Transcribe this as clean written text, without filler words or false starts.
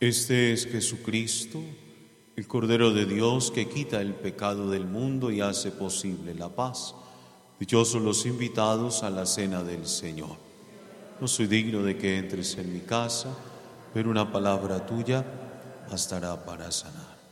Este es Jesucristo, el Cordero de Dios que quita el pecado del mundo y hace posible la paz. Dichosos los invitados a la cena del Señor. No soy digno de que entres en mi casa, pero una palabra tuya bastará para sanar.